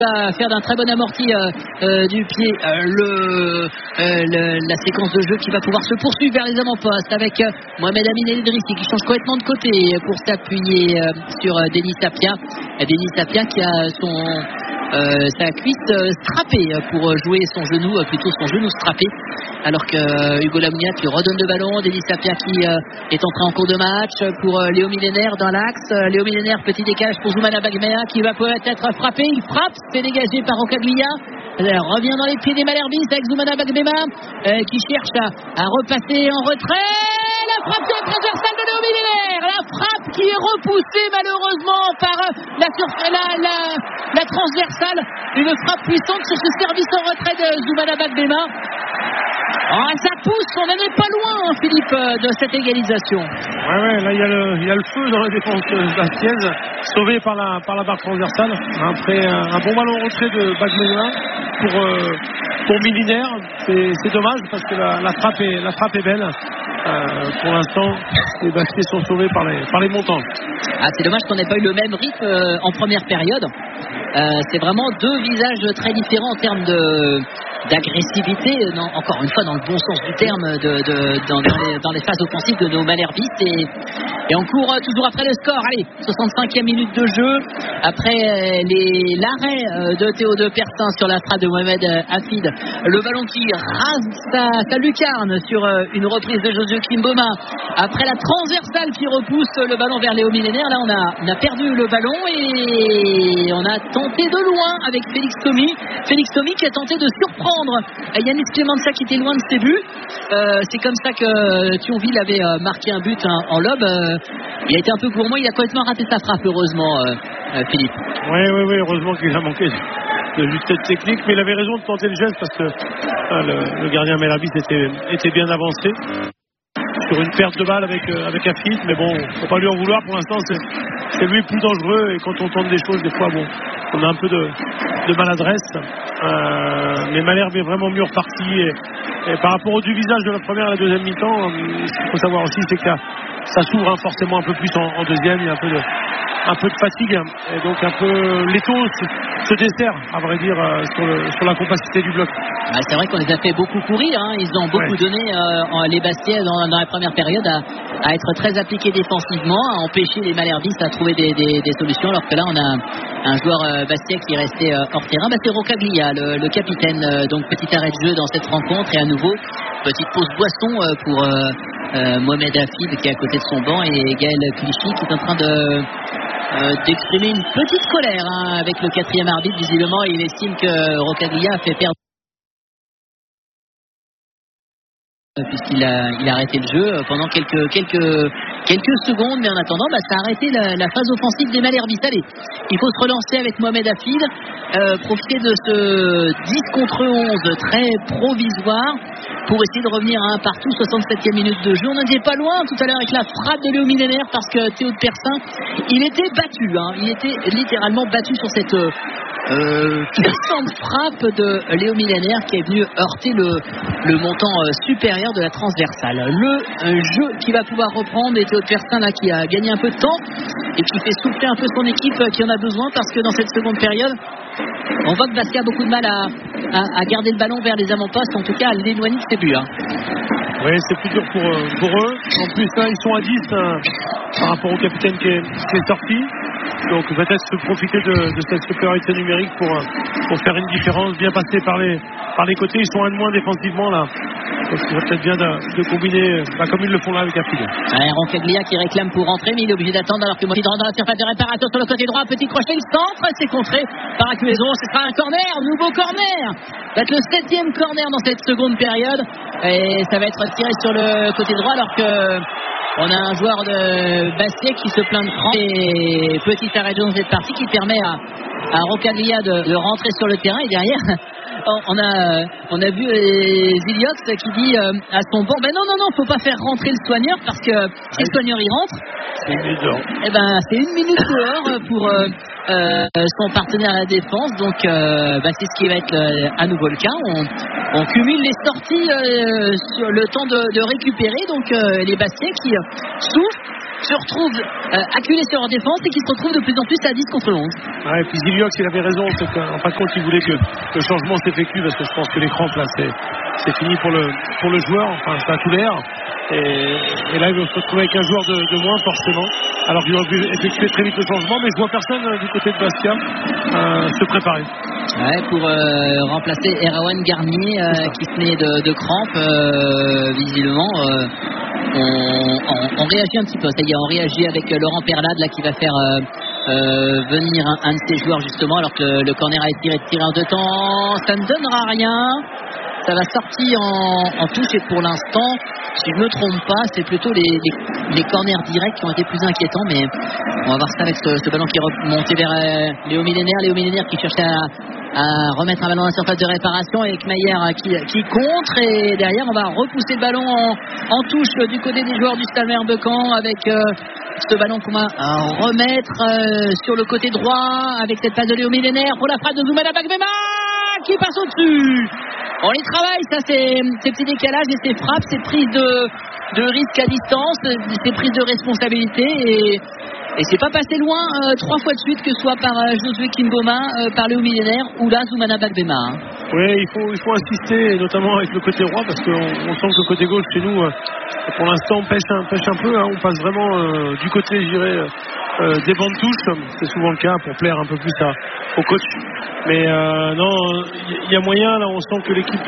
va faire d'un très bon amorti du pied la séquence de jeu qui va pouvoir se poursuivre vers les avant-postes avec Mohamed Amin El Idrissi qui change complètement de côté pour s'appuyer sur Denis Sapia. Denis Sapia qui a sa cuisse strappée pour jouer son genou, plutôt son genou strappé, alors que Hugo Lamounia qui redonne le ballon. Denis Sapia qui est entré en cours de match pour Léo Millénaire dans l'axe. Léo Millénaire, petit décalage pour Zoumana Bagmea qui va peut-être frapper. Il frappe, c'est dégagé par Roncaglia. Revient dans les pieds des Malherbis avec Zoumana Bagmea qui cherche à repasser en retrait. La frappe transversale de Léo Millénaire, la frappe qui est repoussée malheureusement par la transversale, une frappe puissante sur ce service en retrait de Zoumana Bagmea. Ça pousse, on n'en est pas loin, Philippe, de cette égalisation. Ouais, là il y a le feu dans la défense d'Astiez, sauvé par la barre transversale après un bon ballon en retrait de Bagmea pour Millénaire. C'est dommage parce que la frappe est belle. Pour l'instant, les Bastiais sont sauvés par les montants. C'est dommage qu'on n'ait pas eu le même rythme en première période. C'est vraiment deux visages très différents en termes d'agressivité, encore une fois dans le bon sens du terme, dans les phases offensives de nos Malherbistes, et on court toujours après le score. Allez, 65e minute de jeu, après l'arrêt de Théo de Pertin sur la frappe de Mohamed Hafid, le ballon qui rase sa lucarne sur une reprise de Josué Kimboma, après la transversale qui repousse le ballon vers Léo Millénaire. Là on a perdu le ballon et on a tenté de loin avec Félix Thomy qui a tenté de surprendre Yannis Clemenza qui était loin de ses buts. C'est comme ça que Thionville avait marqué un but en lob. Il a été un peu gourmand, il a complètement raté sa frappe, heureusement, Philippe. Oui, heureusement qu'il a manqué de justesse technique, mais il avait raison de tenter le geste parce que le gardien Melabis était bien avancé sur une perte de balle avec Hafid, mais bon, faut pas lui en vouloir. Pour l'instant, c'est lui le plus dangereux, et quand on tente des choses, des fois, bon, on a un peu de maladresse, mais Malherbe est vraiment mieux reparti, et par rapport au du visage de la première et la deuxième mi-temps, ce qu'il faut savoir aussi, c'est que ça s'ouvre forcément un peu plus en deuxième. Il y a un peu de fatigue, et donc un peu l'étau se dessert, à vrai dire, sur la compacité du bloc. C'est vrai qu'on les a fait beaucoup courir, ils ont beaucoup donné les Bastiais dans la première période à être très appliqués défensivement, à empêcher les Malherbistes à trouver des solutions, alors que là on a un joueur Bastia qui est resté hors terrain. C'est Roncaglia, le capitaine, donc petit arrêt de jeu dans cette rencontre, et à nouveau petite pause boisson pour Mohamed Hafid qui est à côté de son banc, et Gaël Clichy qui est en train d'exprimer une petite colère avec le quatrième arbitre. Visiblement il estime que Roncaglia a fait perdre, puisqu'il a arrêté le jeu pendant quelques secondes, mais en attendant ça a arrêté la phase offensive des Malherbistes. Allez, il faut se relancer avec Mohamed Hafid, profiter de ce 10 contre 11 très provisoire pour essayer de revenir à un partout. 67e minute de jeu, on n'était pas loin tout à l'heure avec la frappe de Léo Millénaire, parce que Théo de Persin, il était battu, il était littéralement battu sur cette puissante frappe de Léo Millénaire qui est venu heurter le montant supérieur de la transversale. Le jeu qui va pouvoir reprendre, et Théo de Persin là qui a gagné un peu de temps et qui fait souffler un peu son équipe qui en a besoin, parce que dans cette seconde période on voit que Bastia a beaucoup de mal à garder le ballon vers les avant-postes, en tout cas à l'éloigner de ses buts. Oui, c'est plus dur pour eux. En plus là ils sont à 10 par rapport au capitaine qui est sorti. Donc peut-être se profiter de cette supériorité numérique pour faire une différence, bien passer par les côtés. Ils sont un de moins défensivement là. Donc il va peut-être bien de combiner comme ils le font là avec Hafid. Roncaglia qui réclame pour rentrer, mais il est obligé d'attendre, alors que Mohamed rentre dans la surface de réparation sur le côté droit. Petit crochet, il centre, c'est contré par Acuezo. Ce sera un corner, nouveau corner. Ça va être le 7e corner dans cette seconde période, et ça va être tiré sur le côté droit, alors que on a un joueur de Bastia qui se plaint de crampe, et petit arrêt de cette partie qui permet à Roncaglia de rentrer sur le terrain. Et derrière on a vu Ziliox qui dit à son banc, non, faut pas faire rentrer le soigneur, parce que si le soigneur y rentre, c'est une minute dehors. C'est une minute dehors pour son partenaire à la défense. Donc c'est ce qui va être à nouveau le cas. on cumule les sorties sur le temps de récupérer. Donc les Bastiais qui souffrent, se retrouvent acculés sur leur défense et qui se retrouvent de plus en plus à 10 contre 11. Ouais, et puis Ziliox, il avait raison, c'est qu'en fin de compte il voulait que le changement s'effectue, parce que je pense que les crampes là c'est fini pour le joueur, enfin ça a tout l'air, et là il va se retrouver avec un joueur de moins forcément, alors qu'il aurait pu effectuer très vite le changement, mais je vois personne du côté de Bastia se préparer. Ouais, pour remplacer Erwan Garnier qui se met de crampes visiblement. On réagit un petit peu, c'est-à-dire on réagit avec Laurent Perlade là qui va faire venir un de ses joueurs justement, alors que le corner a été tiré en 2 temps, ça ne donnera rien, ça va sortir en touche, et pour l'instant, si je ne me trompe pas, c'est plutôt les corners directs qui ont été plus inquiétants, mais on va voir ça avec ce ballon qui est remonté vers Léo Millénaire qui cherchait à remettre un ballon à la surface de réparation, avec Maillère qui contre, et derrière on va repousser le ballon en touche du côté des joueurs du Stade de Caen, avec ce ballon qu'on va remettre sur le côté droit avec cette passe de Léo Millénaire pour la frappe de Zoumana Bagbema qui passe au-dessus. On y travaille, ça, ces petits décalages et ces frappes, ces prises de risque à distance, ces prises de responsabilité, et c'est pas passé loin 3 fois de suite, que ce soit par Josué Kimboma, par Léo Millénaire ou là Zoumana Bagbema. Oui, il faut insister, notamment avec le côté droit, parce qu'on sent que le côté gauche chez nous pour l'instant pêche un peu, on passe vraiment du côté, je dirais, des bandes touches, c'est souvent le cas pour plaire un peu plus au coach, mais non, il y a moyen, là on sent que l'équipe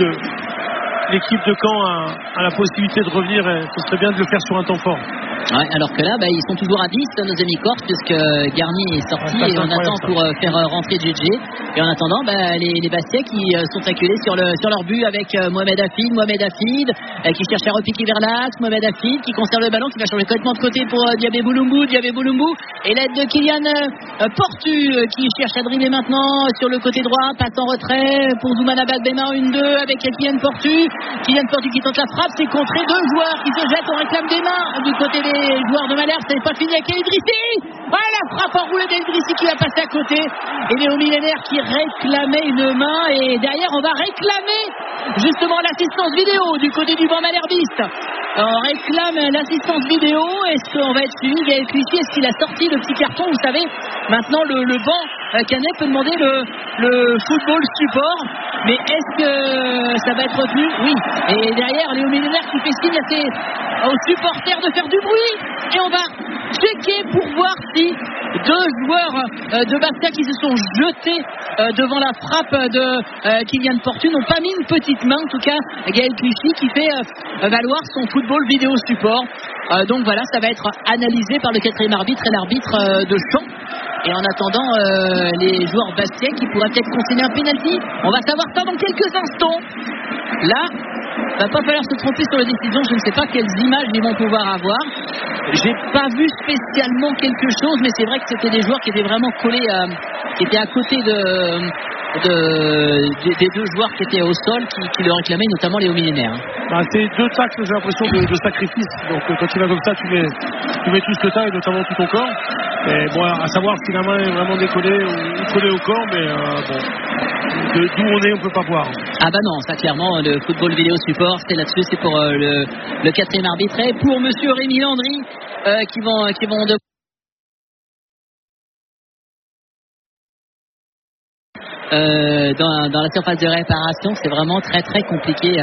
de Caen a la possibilité de revenir, et ce serait bien de le faire sur un temps fort. Ouais, alors que là, ils sont toujours à 10, nos amis Corse, puisque Garnier est sorti, et on attend pour faire rentrer JJ. Et en attendant, les Bastiais qui sont acculés sur leur but, avec Mohamed Hafid qui cherche à repiquer vers l'axe, Mohamed Hafid qui conserve le ballon, qui va changer complètement de côté pour Diabé Boulombou, et l'aide de Kylian Portu qui cherche à dribbler maintenant sur le côté droit, passe en retrait pour Zoumana Bagbema, 1-2 avec Kylian Portu qui tente la frappe, c'est contré, 2 joueurs qui se jettent, on réclame des mains du côté des joueurs de Malherbe, c'est pas fini avec El Idrissi. Voilà, la frappe enroulée d'El Idrissi qui va passer à côté, et Léo Millénaire qui réclamait une main, et derrière on va réclamer justement l'assistance vidéo du côté du banc malherbiste. On réclame l'assistance vidéo. Est-ce qu'on va être suivi, Gaël Clichy? Est-ce qu'il a sorti le petit carton? Vous savez, maintenant le banc Canet peut demander le football support, mais est-ce que ça va être retenu? Oui. Et derrière, Léo Millénaire qui fait signe aux supporters de faire du bruit, et on va checker pour voir si 2 joueurs de Bastia qui se sont jetés devant la frappe de Kylian Portu n'ont pas mis une petite main. En tout cas, Gaël Clichy qui fait valoir son football vidéo support. Donc voilà, ça va être analysé par le 4e arbitre et l'arbitre de champ. Et en attendant, les joueurs bastiais qui pourraient peut-être concéder un penalty, on va savoir ça dans quelques instants. Là, il va pas falloir se tromper sur les décisions. Je ne sais pas quelles images ils vont pouvoir avoir. J'ai pas vu spécialement quelque chose, mais c'est vrai que c'était des joueurs qui étaient vraiment collés, qui étaient à côté des 2 joueurs qui étaient au sol, qui le réclamaient, notamment Léo Millénaire. C'est 2 tacles, j'ai l'impression, de sacrifice. Donc quand tu vas comme ça, tu mets tout ce que tu as, et notamment tout ton corps. Et bon, à savoir si la main est vraiment décollée ou collée au corps, mais d'où on est, on peut pas voir. Ah bah non, ça clairement, le football vidéo support, c'est là-dessus, c'est pour le 4e arbitre, et pour monsieur Rémi Landry qui vont de... dans la surface de réparation. C'est vraiment très très compliqué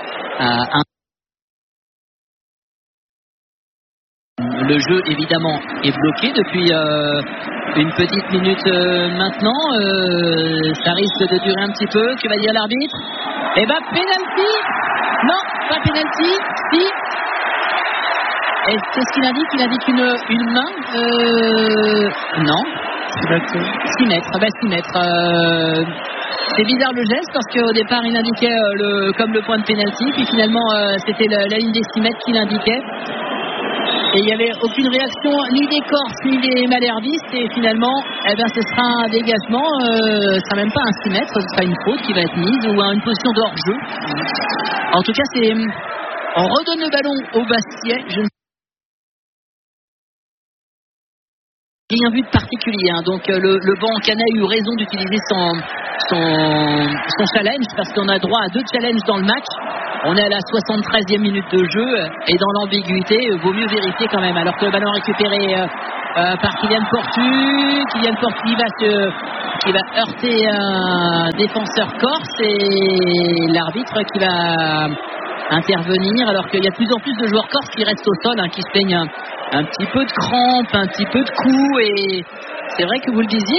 Le jeu évidemment est bloqué depuis une petite minute maintenant. Ça risque de durer un petit peu. Que va dire l'arbitre? Eh ben penalty. Non, pas penalty. Si. Qu'est-ce qu'il indique? Il indique une main. Non. 6 mètres. 6 mètres. C'est bizarre le geste, parce qu'au départ il indiquait comme le point de pénalty, puis finalement c'était la ligne des 6 mètres qu'il indiquait. Et il n'y avait aucune réaction ni des Corses ni des Malherbistes, et finalement ce sera un dégagement, ce sera même pas un 6 mètres, ce sera une faute qui va être mise, ou une position de hors-jeu. En tout cas, on redonne le ballon au Bastiais. Je ne rien vu de particulier, hein. Donc le banc Canet a eu raison d'utiliser son challenge, parce qu'on a droit à 2 challenges dans le match. On est à la 73e minute de jeu et dans l'ambiguïté, vaut mieux vérifier quand même. Alors que le ballon récupéré par Kylian Portu qui va heurter un défenseur corse et l'arbitre qui va intervenir, alors qu'il y a de plus en plus de joueurs corses qui restent au sol, qui se plaignent un petit peu de crampes, un petit peu de coups, et c'est vrai que vous le disiez,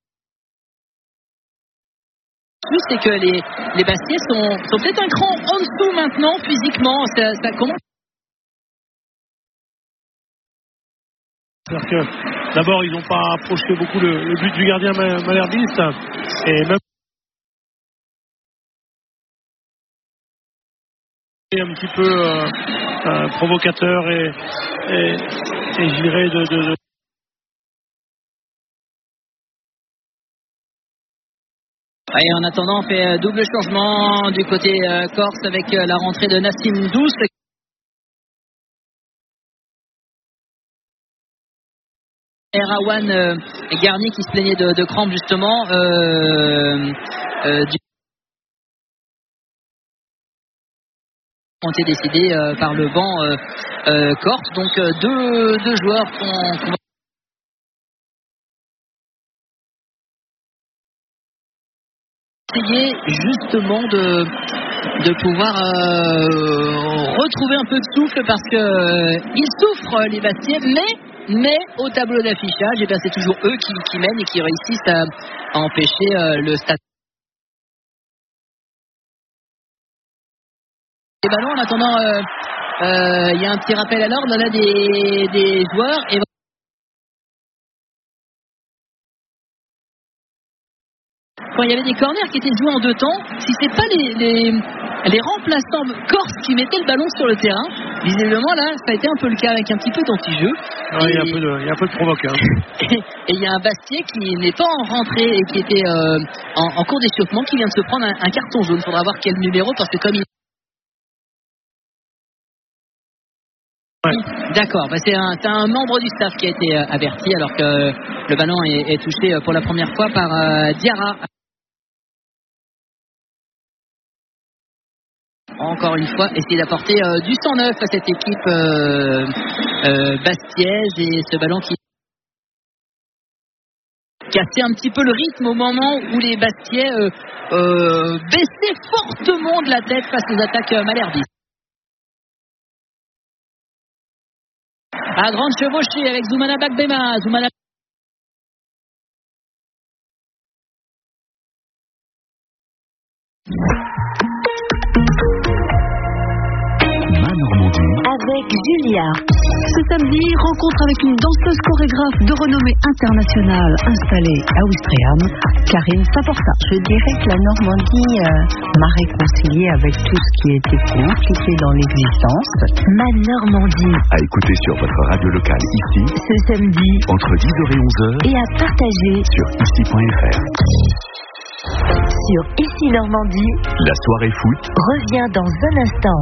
c'est que les Bastiais sont peut-être un cran en dessous maintenant physiquement. Ça commence. C'est-à-dire que d'abord ils n'ont pas approché beaucoup le but du gardien Malherbiste, et même un petit peu provocateur et je dirais de Et en attendant, on fait double changement du côté corse avec la rentrée de Nassim Douce. Erawan Garnier qui se plaignait de crampes justement. Ont été décidés par le banc corse. Donc deux joueurs qu'on va essayer justement de pouvoir retrouver un peu de souffle, parce que ils souffrent les Bastiais, mais au tableau d'affichage, et bien c'est toujours eux qui mènent et qui réussissent à empêcher le Stade. Les ballons, en attendant, il y a un petit rappel à l'ordre là des joueurs. Et quand il y avait des corners qui étaient joués en 2 temps, si c'est pas les remplaçants corses qui mettaient le ballon sur le terrain, visiblement là, ça a été un peu le cas avec un petit peu d'anti-jeu. Ouais, il y a un peu de provoque. Et il y a un Bastiais qui n'est pas en rentrée et qui était en cours d'échauffement, qui vient de se prendre un carton jaune. Il faudra voir quel numéro, parce que comme il... Ouais. D'accord, c'est un membre du staff qui a été averti, alors que le ballon est touché pour la première fois par Diarra. Encore une fois, essayer d'apporter du 109 à cette équipe bastiaise, et ce ballon qui cassait un petit peu le rythme au moment où les Bastiais baissaient fortement de la tête face aux attaques malherbistes. À grande chevauchée avec Zoumana Bakbema. Avec Julia. Ce samedi, rencontre avec une danseuse chorégraphe de renommée internationale installée à Ouistreham, Karine Saporta. Je dirais que la Normandie m'a réconciliée avec tout ce qui était compliqué dans l'existence. Ma Normandie. À écouter sur votre radio locale ici, ce samedi, entre 10h et 11h, et à partager sur ici.fr. Sur Ici Normandie, la soirée foot revient dans un instant.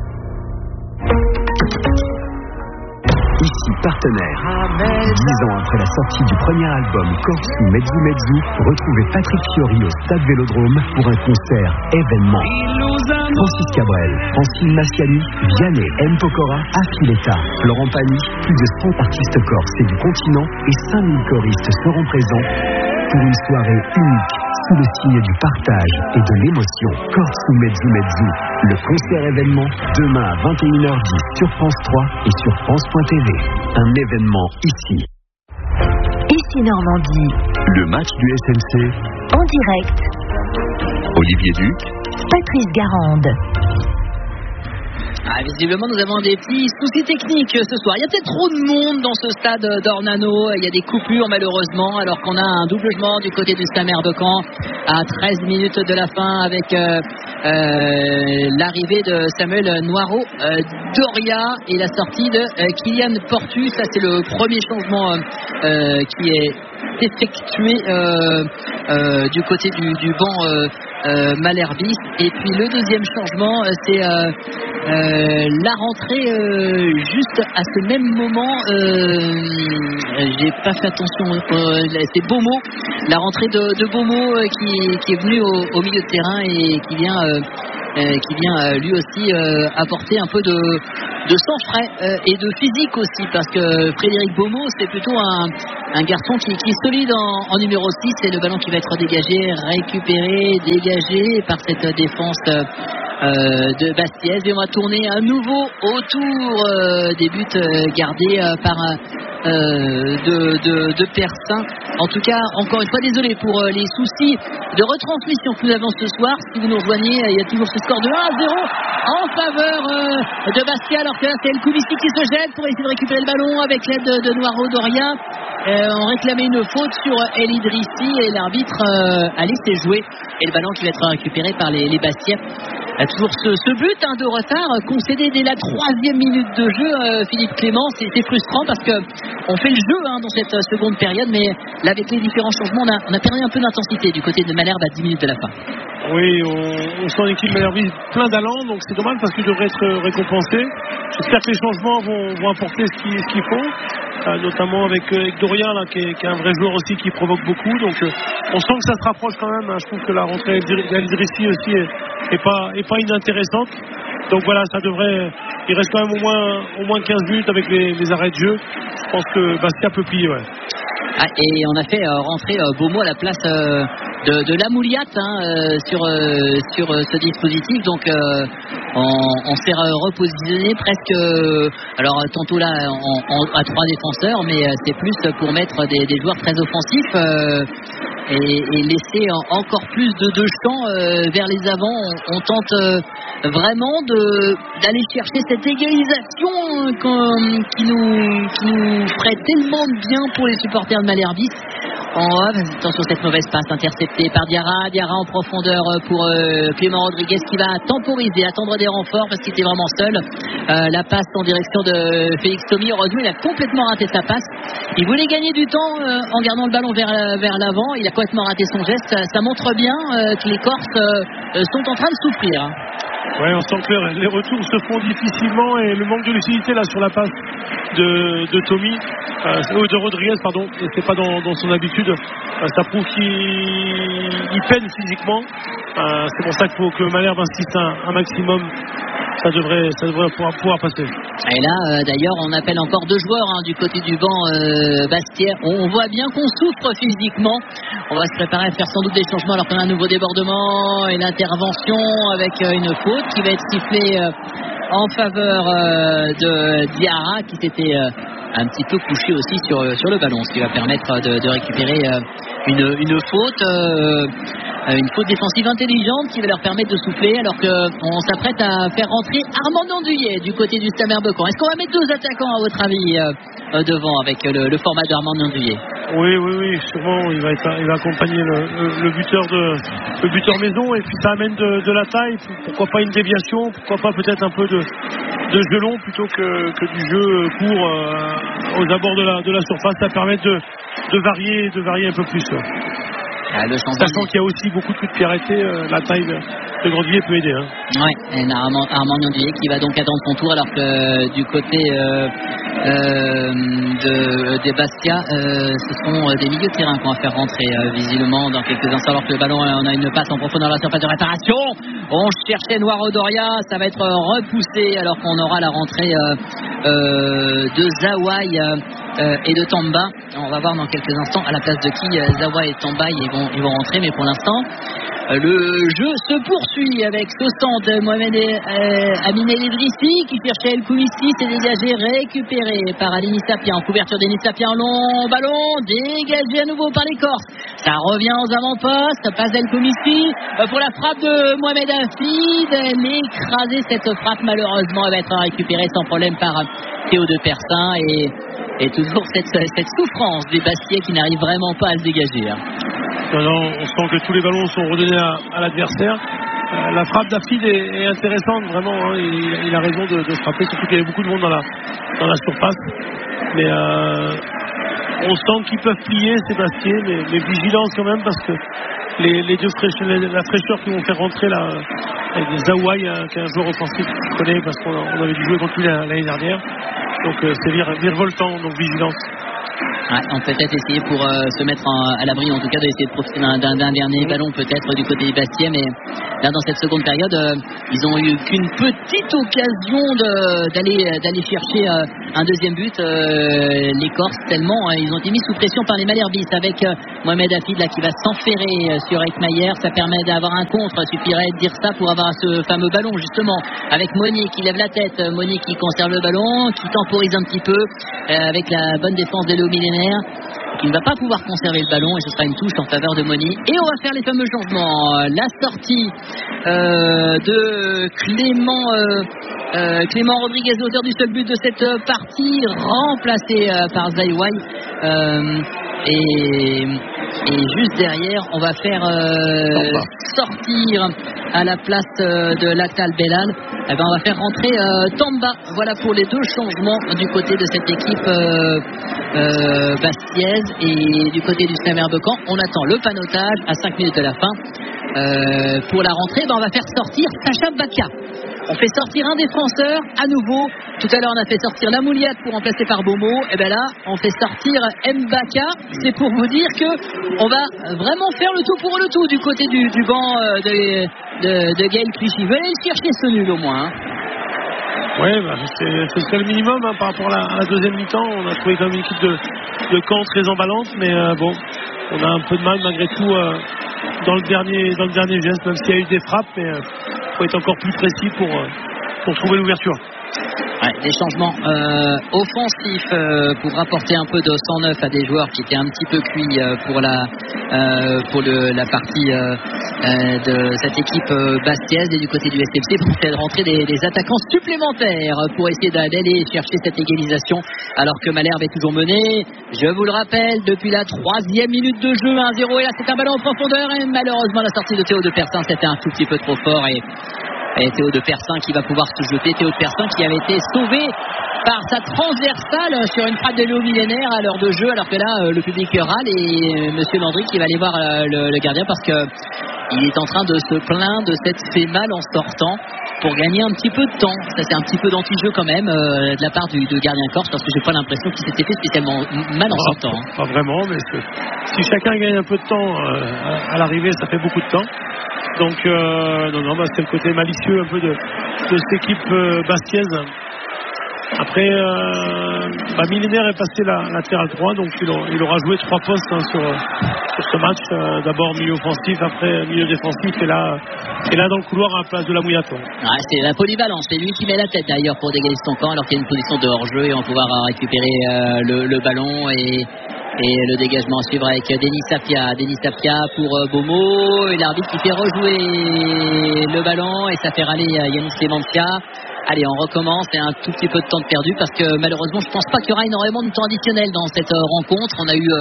Ici partenaire. 10 ans après la sortie du premier album Corsu Mezzu Mezzu, retrouvez Patrick Fiori au Stade Vélodrome pour un concert événement. Francis Cabrel, Francine Masciani, Vianney, M. Pokora, Affiletta, Laurent Pagny, plus de 100 artistes corses et du continent et 5000 choristes seront présents pour une soirée unique sous le signe du partage et de l'émotion. Corsu Mezzu Mezzu, le concert événement demain à 21h10 sur France 3 et sur France.tv. Un événement ici. Ici Normandie. Le match du SNC En direct. Olivier Duc, Patrice Garande. Visiblement, nous avons des petits soucis techniques ce soir. Il y a peut-être trop de monde dans ce stade d'Ornano. Il y a des coupures malheureusement, alors qu'on a un doublement du côté du Samer de Caen à 13 minutes de la fin, avec l'arrivée de Samuel Noiro Doria et la sortie de Kylian Portu. Ça, c'est le premier changement qui est effectué du côté du banc Malherbe. Et puis le deuxième changement, c'est la rentrée juste à ce même moment. J'ai pas fait attention. C'est Beaumont, la rentrée de Beaumont qui est venu au milieu de terrain et qui vient lui aussi apporter un peu de sang frais et de physique aussi, parce que Frédéric Beaumont, c'est plutôt un garçon qui est solide en numéro 6, et le ballon qui va être dégagé, récupéré, dégagé par cette défense de Bastiaise, et on va tourner à nouveau autour des buts gardés par de Persin. En tout cas, encore une fois, désolé pour les soucis de retransmission que nous avons ce soir. Si vous nous rejoignez, il y a toujours ce score de 1-0 en faveur de Bastia, alors que là c'est El Koumissi qui se jette pour essayer de récupérer le ballon avec l'aide de Noiro Doria. On réclamait une faute sur El Idrissi et l'arbitre a laissé jouer, et le ballon qui va être récupéré par les Bastiais. Toujours ce but de retard concédé dès la 3e minute de jeu, Philippe Clément, c'est frustrant parce que on fait le jeu dans cette seconde période, mais là avec les différents changements on a perdu un peu d'intensité du côté de Malherbe à 10 minutes de la fin. Oui, on sent l'équipe Malherbe plein d'allant, donc c'est dommage parce qu'il devrait être récompensé. J'espère que les changements vont apporter ce qu'il faut, notamment avec Doria là, qui est un vrai joueur aussi, qui provoque beaucoup, donc on sent que ça se rapproche quand même. Je trouve que la rentrée d'Al-Idrissi aussi est pas inintéressante, donc voilà, ça devrait, il reste quand même au moins 15 minutes avec les arrêts de jeu. Je pense que Bastia peut plier, ouais. Et on a fait rentrer Beaumont à la place de Lamouliat sur ce dispositif, donc on s'est repositionné presque alors tantôt là à 3 défenseurs, mais c'est plus pour mettre des joueurs très offensifs et laisser encore plus de champ vers les avants. On tente vraiment d'aller chercher cette égalisation qui nous ferait tellement de bien pour les supporters de Malherbe. Attention, cette mauvaise passe interceptée par Diarra en profondeur pour Clément Rodriguez, qui va temporiser, attendre des renforts parce qu'il était vraiment seul. La passe en direction de Félix Thomy, heureusement il a complètement raté sa passe. Il voulait gagner du temps en gardant le ballon vers l'avant, il a complètement raté son geste. Ça montre bien que les Corses sont en train de souffrir. Ouais, on sent que les retours se font difficilement, et le manque de lucidité là sur la passe de Thomy, de Rodriguez, pardon, et c'est pas dans son habitude. Ça prouve qu'il peine physiquement. C'est pour ça qu'il faut que Malherbe insiste un maximum. Ça devrait pouvoir passer. Et là, d'ailleurs, on appelle encore 2 joueurs du côté du banc Bastia. On voit bien qu'on souffre physiquement. On va se préparer à faire sans doute des changements alors qu'on a un nouveau débordement et l'intervention avec une faute qui va être sifflée en faveur de Diarra, qui s'était un petit peu couché aussi sur le ballon, ce qui va permettre de récupérer une faute défensive intelligente qui va leur permettre de souffler, alors qu'on s'apprête à faire rentrer Armand Nandouillet du côté du Stade Merbecan. Est-ce qu'on va mettre 2 attaquants à votre avis devant avec le format d'Armand Nandouillet? Oui, sûrement il va accompagner le buteur maison, et puis ça amène de la taille. Pourquoi pas une déviation, pourquoi pas peut-être un peu de jeu long plutôt que du jeu court aux abords de la surface. Ça permet de varier un peu plus. Sachant qu'il y a aussi beaucoup de coups de pied arrêtés, la taille de Grandvilliers peut aider. Ouais, et Armand Nandouillet qui va donc attendre son tour, alors que du côté des Bastia, ce sont des milieux de terrain qu'on va faire rentrer visiblement dans quelques instants, alors que le ballon, on a une passe en profondeur dans la surface de réparation. On cherchait Noiro Doria, ça va être repoussé alors qu'on aura la rentrée de Zawai et de Tamba. On va voir dans quelques instants à la place de qui Zawai et Tamba ils vont rentrer, mais pour l'instant le jeu se poursuit avec ce centre de Mohamed Amin El Idrissi qui cherchait El Koumissi, c'est dégagé, récupéré par Alini Sapien, en couverture d'Enis Sapien, long ballon dégagé à nouveau par les Corses. Ça revient aux avant-postes, passe d'El Koumissi pour la frappe de Mohamed Hafid. Elle est écrasée, cette frappe, malheureusement elle va être récupérée sans problème par Théo de Persin, et toujours cette souffrance des Bastiais qui n'arrivent vraiment pas à se dégager. Non, on sent que tous les ballons sont redonnés à l'adversaire. La frappe d'Afid est intéressante, vraiment. Il a raison de frapper, surtout qu'il y avait beaucoup de monde dans la surface. Mais on sent qu'ils peuvent plier, ces Bastiais, mais vigilance quand même, parce que la fraîcheur qui vont faire rentrer avec Zaouai, qui est un joueur offensif que je connais parce qu'on avait dû jouer contre lui l'année dernière. Donc c'est virevoltant, donc vigilance. Ouais, on peut peut-être essayer pour se mettre à l'abri, en tout cas d'essayer de profiter d'un dernier ballon peut-être du côté des Bastiais, mais là dans cette seconde période ils ont eu qu'une petite occasion d'aller chercher un deuxième but. Les Corses tellement ils ont été mis sous pression par les Malherbis avec Mohamed Hafid là qui va s'enferrer sur Ekmayer. Ça permet d'avoir un contre, suffirait de dire ça pour avoir ce fameux ballon justement avec Monnier qui lève la tête, Monnier qui conserve le ballon, qui temporise un petit peu avec la bonne défense de Léo Millénaire qui ne va pas pouvoir conserver le ballon et ce sera une touche en faveur de Monnier. Et on va faire les fameux changements. La sortie de Clément Rodriguez, l'auteur du seul but de cette partie, remplacé par Zaïwai. Et juste derrière, on va faire sortir à la place de Laktal Belal. Eh ben, on va faire rentrer Tamba. Voilà pour les deux changements du côté de cette équipe bastiaise et du côté du Slammer Becan. On attend le panotage à 5 minutes de la fin. Pour la rentrée, on va faire sortir Sacha Baka. On fait sortir un défenseur à nouveau. Tout à l'heure, on a fait sortir Lamouliat pour remplacer par Bomo. Et bien là, on fait sortir Mbaka. C'est pour vous dire que on va vraiment faire le tout pour le tout du côté du banc de Gaël Clichy. Vous allez chercher ce nul au moins. Oui, ce serait le minimum par rapport à la deuxième mi-temps. On a trouvé quand même une équipe de Caen très emballante, mais bon, on a un peu de mal malgré tout dans le dernier geste, même s'il y a eu des frappes, mais il faut être encore plus précis pour trouver l'ouverture. Ouais, des changements offensifs pour rapporter un peu de 109 à des joueurs qui étaient un petit peu cuits pour la partie de cette équipe bastiaise. Et du côté du SFC, pour faire rentrer des attaquants supplémentaires pour essayer d'aller chercher cette égalisation alors que Malherbe est toujours mené. Je vous le rappelle, depuis la 3e minute de jeu, 1-0, et là c'est un ballon en profondeur et malheureusement la sortie de Théo de Persin c'était un tout petit peu trop fort et Théo de Persin qui va pouvoir se jeter. Théo de Persin qui avait été sauvé par sa transversale sur une frappe de Léo Millénaire à l'heure de jeu, alors que là le public râle et Monsieur Landry qui va aller voir le gardien parce que il est en train de se plaindre de s'être fait mal en sortant pour gagner un petit peu de temps. Ça c'est un petit peu d'anti-jeu quand même de la part du gardien corse, parce que j'ai pas l'impression qu'il s'était fait spécialement mal en sortant. Pas vraiment, mais si chacun gagne un peu de temps à l'arrivée, ça fait beaucoup de temps. Donc non, c'est le côté malicieux un peu de cette équipe bastiaise. Après, Millénaire est passé latéral droit, donc il aura joué 3 postes sur ce match. D'abord milieu offensif, après milieu défensif, et là dans le couloir à la place de Lamouliat. Ouais, c'est la polyvalence, c'est lui qui met la tête d'ailleurs pour dégager son camp, alors qu'il y a une position de hors-jeu et on va pouvoir récupérer le ballon et le dégagement à suivre avec Denis Sapia pour Bomo, et l'arbitre qui fait rejouer le ballon et ça fait râler Yannis Clémentia. Allez, on recommence, et un tout petit peu de temps de perdu parce que malheureusement je pense pas qu'il y aura énormément de temps additionnel dans cette rencontre. On a eu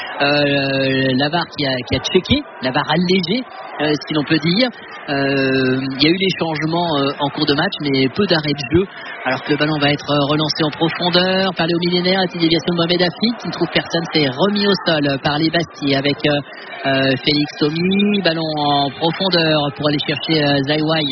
la VAR qui a checké, la VAR allégée si l'on peut dire. Il y a eu des changements en cours de match, mais peu d'arrêts de jeu, alors que le ballon va être relancé en profondeur par Léo Millénaire. La petite déviation de Mohamed Hafid qui ne trouve personne, c'est remis au sol par les Bastiers avec Félix Tomi. Ballon en profondeur pour aller chercher Zaïwai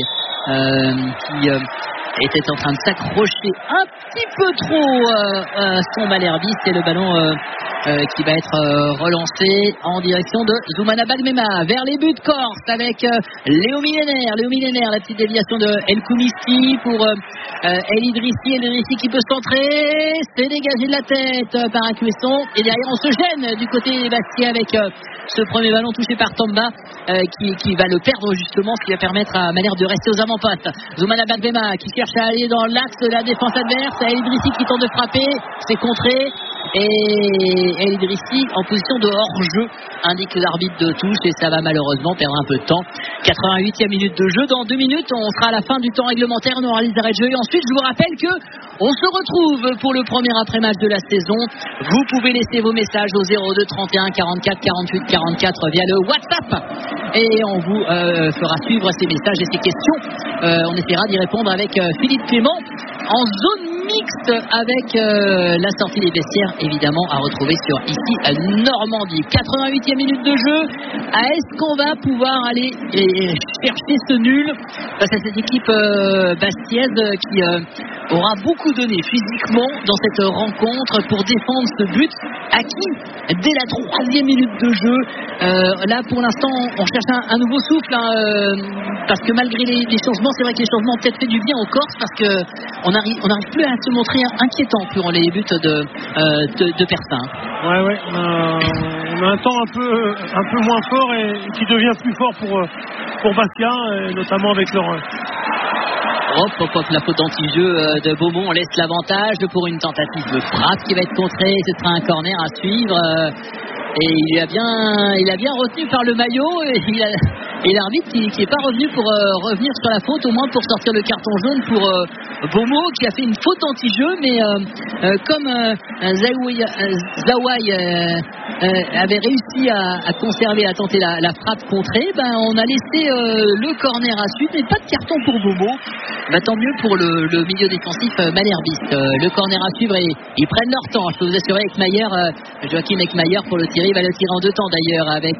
qui était en train de s'accrocher un petit peu trop à son Malherbis, et le ballon qui va être relancé en direction de Zoumana Bagmema vers les buts corse avec Léo Millénaire, la petite déviation de El Koumissi pour El Idrissi qui peut centrer, c'est dégagé de la tête par Acuesson, et derrière on se gêne du côté des Bastiais avec ce premier ballon touché par Tamba qui va le perdre justement, ce qui va permettre à Malherbe de rester aux avant-postes. Zoumana Bagmema qui cherche à aller dans l'axe de la défense adverse, El Idrissi qui tente de frapper, c'est contré, et El Idrissi en position de hors-jeu indique l'arbitre de touche, et ça va malheureusement perdre un peu de temps. 88e minute de jeu, dans 2 minutes on sera à la fin du temps réglementaire, on aura les arrêts de jeu, et ensuite je vous rappelle que on se retrouve pour le premier après-match de la saison. Vous pouvez laisser vos messages au 02 31 44 48 44 via le WhatsApp, et on vous fera suivre ces messages et ces questions. On essaiera d'y répondre avec Philippe Clément en zone mixte avec la sortie des vestiaires, évidemment, à retrouver sur ici à Normandie. 88e minute de jeu. Est-ce qu'on va pouvoir aller chercher ce nul face à cette équipe bastiaise qui aura beaucoup donné physiquement dans cette rencontre pour défendre ce but acquis dès la 3e minute de jeu. Là, pour l'instant, on cherche un nouveau souffle, parce que malgré les changements, c'est vrai que les changements ont peut-être fait du bien aux Corses, parce qu'on n'arrive plus à se montrer inquiétant pour les buts de Persin. Ouais, on a un temps un peu moins fort et qui devient plus fort pour Bastia, notamment avec leur... Hop, la faute d'anti-jeu de Beaumont, on laisse l'avantage pour une tentative de frappe qui va être contrée, ce sera un corner à suivre. Et il a bien retenu par le maillot et l'arbitre qui n'est pas revenu pour revenir sur la faute, au moins pour sortir le carton jaune pour Beaumont qui a fait une faute anti-jeu, mais comme Zawai avait réussi à conserver, à tenter la frappe contrée, on a laissé le corner à suivre, mais pas de carton pour Beaumont. Tant mieux pour le milieu défensif Malherbiste. Le corner à suivre et ils prennent leur temps. Je peux vous assurer avec Mayer, Joachim Ekmayer pour le tirer, il va le tirer en 2 temps d'ailleurs avec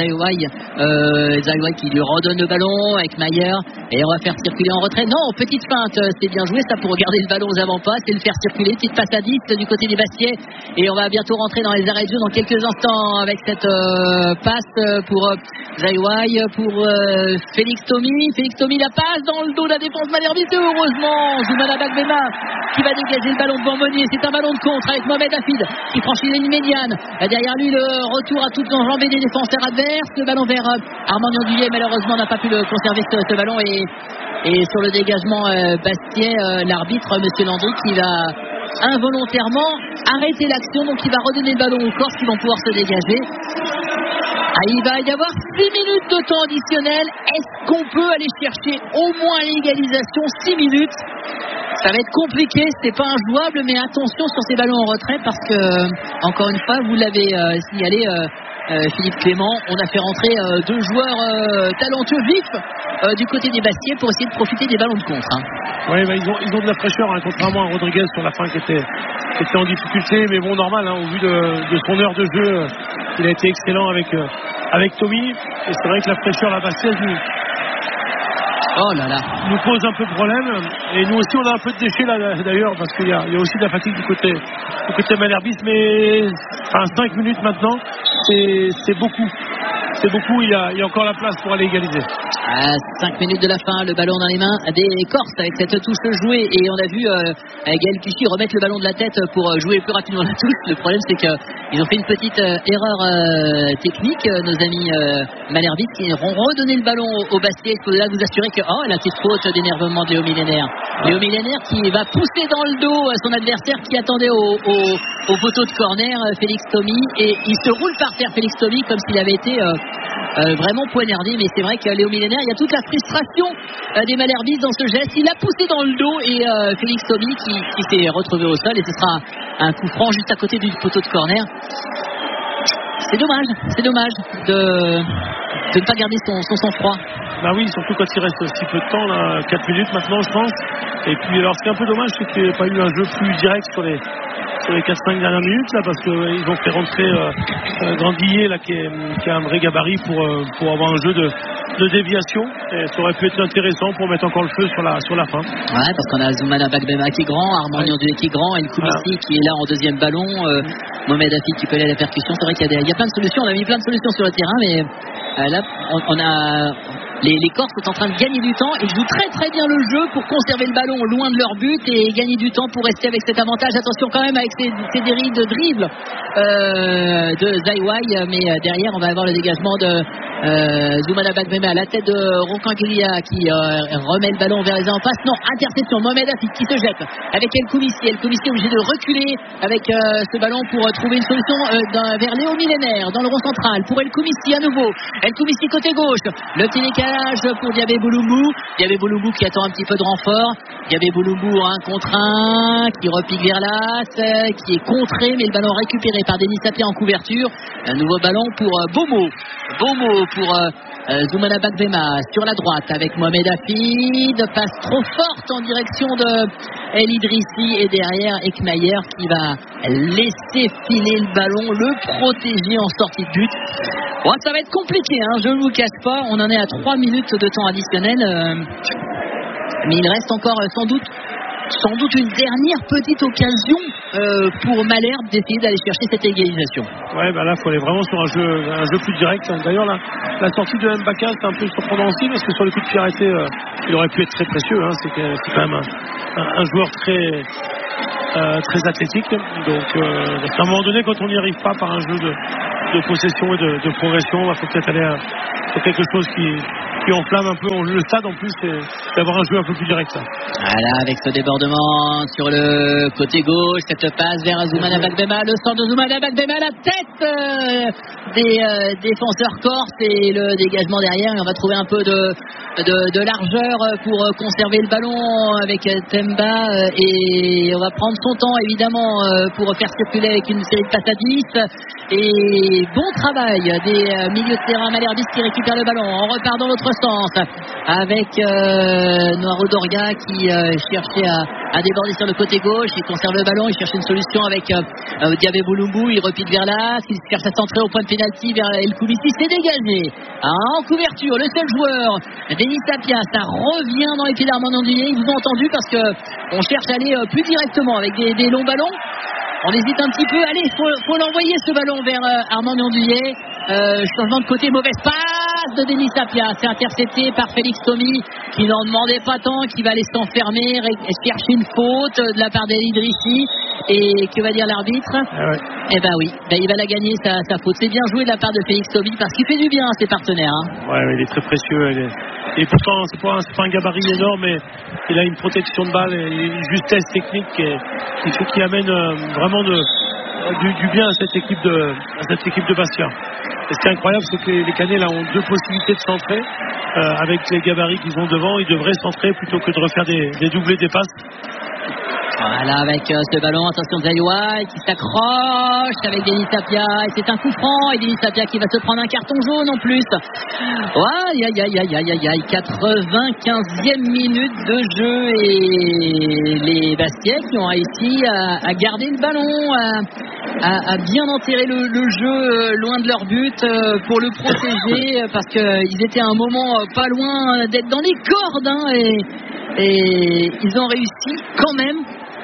Zawai qui lui redonne le ballon avec Mayer et on va faire circuler en retrait. Non, petite feinte, c'est bien joué ça pour regarder le ballon aux avant-postes et le faire circuler. Petite passe à 10 du côté des Bastiais et on va bientôt rentrer dans les arrêts de jeu dans quelques instants avec cette passe pour Zawai, pour Félix Thomy la passe dans le dos de la défense Malherbiste. Heureusement, Zoumana Bagbema qui va dégager le ballon devant Monnier. C'est un ballon de contre avec Mohamed Hafid qui franchit la ligne médiane. Derrière lui, le retour à toute enjambée des défenseurs adverses. Le ballon vers Armand Niandouillet. Malheureusement, n'a pas pu le conserver ce ballon. Et sur le dégagement Bastiais, l'arbitre, Monsieur Landry, qui va involontairement arrêter l'action. Donc, il va redonner le ballon aux Corses qui vont pouvoir se dégager. Il va y avoir 6 minutes de temps additionnel. Est-ce qu'on peut aller chercher au moins l'égalisation? 6 minutes. Ça va être compliqué, c'est pas injouable, mais attention sur ces ballons en retrait parce que, encore une fois, vous l'avez signalé, Philippe Clément, on a fait rentrer 2 joueurs talentueux vifs du côté des Bastiais pour essayer de profiter des ballons de contre. Oui, ils ont de la fraîcheur, contrairement à Rodriguez sur la fin qui était en difficulté, mais bon, normal, au vu de son heure de jeu, il a été excellent avec Thomy, et c'est vrai que la fraîcheur, la Bastiaise nous pose un peu de problème, et nous aussi on a un peu de déchets là d'ailleurs, parce qu'il y a aussi de la fatigue du côté Malherbiste, mais 5 minutes maintenant c'est beaucoup, il y a encore la place pour aller égaliser. À 5 minutes de la fin, le ballon dans les mains des Corses avec cette touche jouée, et on a vu Gaël Clichy remettre le ballon de la tête pour jouer plus rapidement la touche. Le problème c'est qu'ils ont fait une petite erreur technique, nos amis Malherbiste, qui ont redonné le ballon au Bastiais. Il faut là vous assurer que la petite faute d'énervement de Léo Millénaire. Léo Millénaire qui va pousser dans le dos son adversaire qui attendait au poteau de corner, Félix Thomy, et il se roule par terre, Félix Thomy, comme s'il avait été vraiment poignardé. Mais c'est vrai que Léo Millénaire, il y a toute la frustration des Malherbistes dans ce geste. Il a poussé dans le dos et Félix Thomy qui s'est retrouvé au sol, et ce sera un coup franc juste à côté du poteau de corner. C'est dommage de ne pas garder son sang-froid. Oui, surtout quand il reste si peu de temps, là, 4 minutes maintenant je pense. Et puis alors ce qui est un peu dommage, c'est qu'il n'y ait pas eu un jeu plus direct sur les 4-5 dernières minutes là, parce qu'ils ont fait rentrer Grandillier là, qui a un vrai gabarit pour avoir un jeu de déviation, et ça aurait pu être intéressant pour mettre encore le feu sur la fin. Ouais, parce qu'on a Zoumana Bagbema qui est grand, Armand Niandouillet qui est grand, et le Koumissi qui est là en deuxième ballon, Mohamed Hafid qui peut aller à la percussion. C'est vrai qu'il y a plein de solutions, on a mis plein de solutions sur le terrain, mais là on a les Corses sont en train de gagner du temps, et jouent très très bien le jeu pour conserver le ballon loin de leur but et gagner du temps pour rester avec cet avantage. Attention quand même avec ces dérives de dribble de Zawai, mais derrière on va avoir le dégagement de Zoumana Bagbema à la tête de Rocanguilia qui remet le ballon vers les avant-passes. Non, interception, Mohamed Hafid qui se jette avec El Koumissi obligé de reculer avec ce ballon pour trouver une solution vers Léo Millénaire dans le rond central pour El Koumissi à nouveau. El Koumissi côté gauche, le petit décalage pour Diabé Bouloubou qui attend un petit peu de renfort. Diabé Bouloubou 1 contre 1 qui repique vers l'as, qui est contré, mais le ballon récupéré par Denis Sapien en couverture. Un nouveau ballon pour Beaumont pour Zoumana Bakbema sur la droite avec Mohamed Hafid, passe trop forte en direction de El Idrissi et derrière Ekmayer qui va laisser filer le ballon, le protéger en sortie de but. Bon, ça va être compliqué, hein, je ne vous cache pas, on en est à 3 minutes de temps additionnel, mais il reste encore sans doute une dernière petite occasion pour Malherbe d'essayer d'aller chercher cette égalisation. Ouais, bah là, il faut aller vraiment sur un jeu plus direct. D'ailleurs, la sortie de Mbaka, c'est un peu surprenant aussi, parce que sur le coup de pied arrêté, il aurait pu être très précieux. Hein. C'est quand même un joueur très athlétique. Donc, à un moment donné, quand on n'y arrive pas par un jeu de possession et de progression, il faut peut-être aller sur quelque chose qui enflamme un peu le stade. En plus, c'est d'avoir un jeu un peu plus direct. Ça. Voilà, avec ce débordement sur le côté gauche, cette passe vers Zoumana Bakbema, le centre de Zoumana Bakbema, la tête des défenseurs corses et le dégagement derrière. Et on va trouver un peu de largeur pour conserver le ballon avec Temba et on va prendre son temps évidemment pour faire circuler avec une série de passes à 10. Et bon travail des milieux de terrain malherbistes qui récupèrent le ballon. On repart dans l'autre sens avec Noiro Dorga qui cherchait à déborder sur le côté gauche. Il conserve le ballon, il cherche une solution avec Diabé Boulumbu. Il repique vers l'as, il cherche à centrer au point de pénalty vers El Koulissi. C'est dégagé en couverture, le seul joueur Denis Tapia. Ça revient dans les pieds d'Armand Andouillet. Ils vous ont entendu parce qu'on cherche à aller plus directement avec des longs ballons. On hésite un petit peu. Allez, faut l'envoyer ce ballon vers Armand Andouillet. Changement de côté, mauvaise passe de Denis Tapia. C'est intercepté par Félix Tomi qui n'en demandait pas tant, qui va aller s'enfermer et chercher une faute de la part d'El Idrissi. Et que va dire l'arbitre? Eh ben oui, il va la gagner sa faute. C'est bien joué de la part de Félix Tomi parce qu'il fait du bien à ses partenaires. Hein. Ouais, il est très précieux. Et pourtant, c'est pas un gabarit énorme, mais il a une protection de balle et une justesse technique qui amène vraiment du bien à cette équipe de Bastia. Et ce qui est incroyable, c'est que les Canets là ont deux possibilités de centrer. Avec les gabarits qu'ils ont devant, ils devraient centrer plutôt que de refaire des doublés, des passes. Voilà, avec ce ballon, attention Zaïwa qui s'accroche avec Denis Tapia et c'est un coup franc et Denis Tapia qui va se prendre un carton jaune en plus. Aïe, 95e minute de jeu et les Bastiais qui ont réussi à garder le ballon, à bien enterrer le jeu loin de leur but pour le protéger parce qu'ils étaient à un moment pas loin d'être dans les cordes hein, et ils ont réussi quand même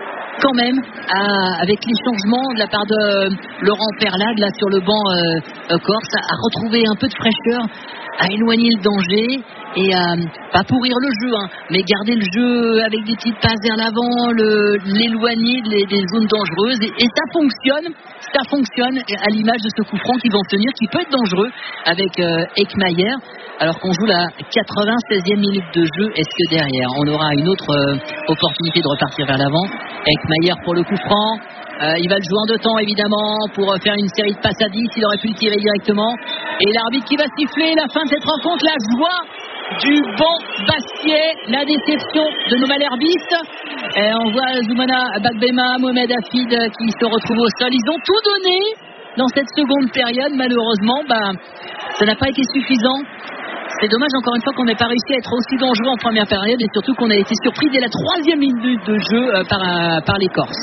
avec les changements de la part de Laurent Perlade là sur le banc corse à retrouver un peu de fraîcheur, à éloigner le danger et à pas pourrir le jeu hein, mais garder le jeu avec des petites passes vers l'avant, l'éloigner des zones dangereuses et ça fonctionne à l'image de ce coup franc qu'ils vont obtenir qui peut être dangereux avec Ekmayer alors qu'on joue la 96e minute de jeu. Est-ce que derrière on aura une autre opportunité de repartir vers l'avant? Ekmayer pour le coup franc, il va le jouer en deux temps évidemment pour faire une série de passes à 10, il aurait pu le tirer directement et l'arbitre qui va siffler la fin de cette rencontre, la joie du banc Bastiais, la déception de nos malherbistes. Et on voit Zoumana Bakbema, Mohamed Hafid qui se retrouvent au sol. Ils ont tout donné dans cette seconde période. Malheureusement, ça n'a pas été suffisant. C'est dommage encore une fois qu'on n'ait pas réussi à être aussi dangereux en première période et surtout qu'on a été surpris dès la 3e minute de jeu par les Corses.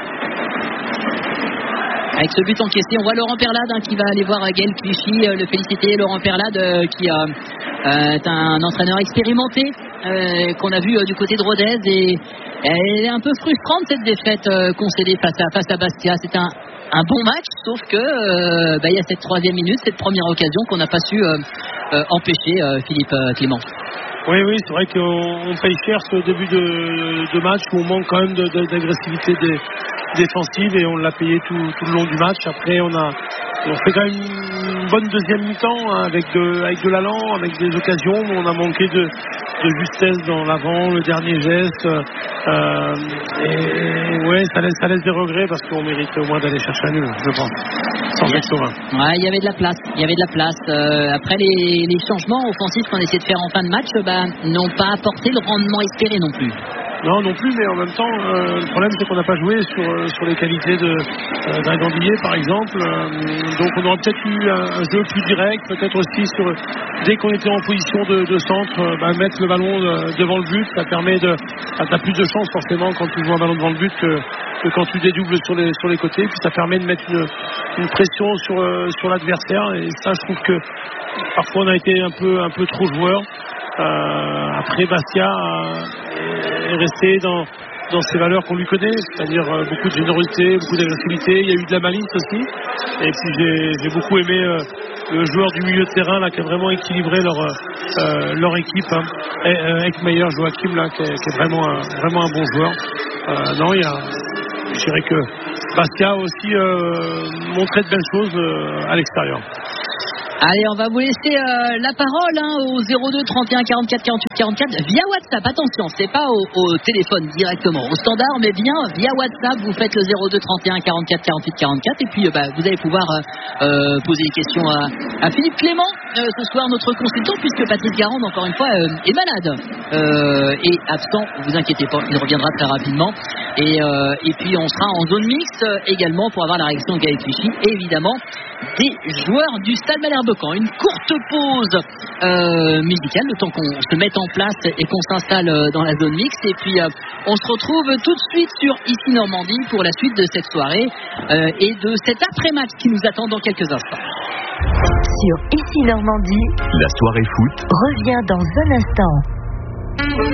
Avec ce but encaissé, on voit Laurent Perlade qui va aller voir Gaël Clichy, le féliciter. Laurent Perlade qui est un entraîneur expérimenté qu'on a vu du côté de Rodez et elle est un peu frustrante cette défaite concédée face à Bastia. C'est un bon match, sauf que il y a cette 3e minute, cette première occasion qu'on n'a pas su empêcher, Philippe Clément. Oui, c'est vrai qu'on paye cher ce début de match où on manque quand même d'agressivité défensive et on l'a payé tout le long du match. Après, on fait quand même une bonne deuxième mi-temps hein, avec de l'allant, avec des occasions où on a manqué de justesse dans l'avant, le dernier geste. Et ouais, ça laisse des regrets parce qu'on mérite au moins d'aller chercher un nul, je pense. Sans être chauvin. Ouais, il y avait de la place. Après les changements offensifs qu'on essaie de faire en fin de match, n'ont pas apporté le rendement espéré non plus. Non plus, mais en même temps, le problème c'est qu'on n'a pas joué sur les qualités d'un Gandillier par exemple. Donc on aurait peut-être eu un jeu plus direct, peut-être aussi dès qu'on était en position de centre, mettre le ballon devant le but. Ça permet t'as plus de chance forcément quand tu joues un ballon devant le but que quand tu dédoubles sur les côtés. Puis ça permet de mettre une pression sur l'adversaire. Et ça, je trouve que parfois on a été un peu trop joueur. Après, Bastia est resté dans ses valeurs qu'on lui connaît, c'est-à-dire beaucoup de générosité, beaucoup d'agressivité. Il y a eu de la malice aussi. Et puis j'ai beaucoup aimé le joueur du milieu de terrain là, qui a vraiment équilibré leur équipe. Ekmeyer, Joachim là, qui est vraiment un bon joueur. Je dirais que Bastia a aussi montré de belles choses à l'extérieur. Allez, on va vous laisser la parole au 02 31 44 48 44 via WhatsApp. Attention, c'est pas au téléphone directement, au standard, mais bien via WhatsApp. Vous faites le 02 31 44 48 44 et puis vous allez pouvoir poser des questions à Philippe Clément ce soir, notre consultant, puisque Patrice Garande, encore une fois, est malade et absent. Vous inquiétez pas, il reviendra très rapidement. Et puis on sera en zone mixte également pour avoir la réaction de Gaël Clichy et évidemment des joueurs du Stade Malherbe-Caen. Une courte pause musicale, le temps qu'on se mette en place et qu'on s'installe dans la zone mixte. Et puis on se retrouve tout de suite sur Ici Normandie pour la suite de cette soirée et de cet après-match qui nous attend dans quelques instants. Sur Ici Normandie, la soirée foot revient dans un instant.